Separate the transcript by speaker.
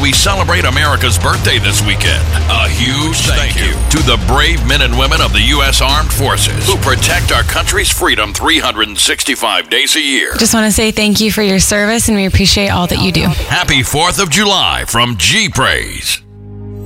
Speaker 1: we celebrate America's birthday this weekend. A huge thank you to the brave men and women of the U.S. Armed Forces who protect our country's freedom 365 days a year.
Speaker 2: Just want to say thank you for your service, and we appreciate all that you do.
Speaker 1: Happy 4th of July from G-Praise.